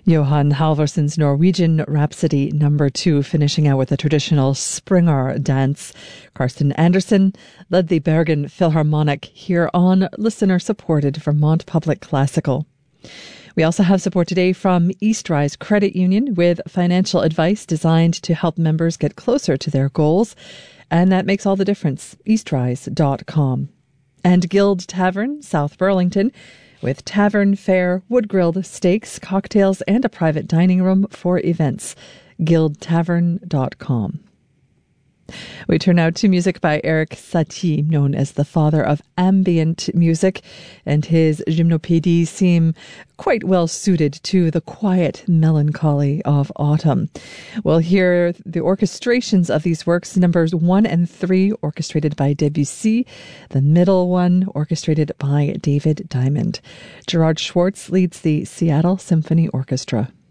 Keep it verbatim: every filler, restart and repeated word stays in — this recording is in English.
Johan Halvorsson's Norwegian Rhapsody number two, finishing out with a traditional Springer dance. Karsten Andersen led the Bergen Philharmonic here on listener-supported Vermont Public Classical. We also have support today from Eastrise Credit Union with financial advice designed to help members get closer to their goals. And that makes all the difference. Eastrise dot com. And Guild Tavern, South Burlington, with tavern, fare, wood-grilled steaks, cocktails, and a private dining room for events. guild tavern dot com. We turn now to music by Erik Satie, known as the father of ambient music, and his gymnopédies seem quite well suited to the quiet melancholy of autumn. We'll hear the orchestrations of these works, numbers one and three, orchestrated by Debussy, the middle one, orchestrated by David Diamond. Gerard Schwartz leads the Seattle Symphony Orchestra.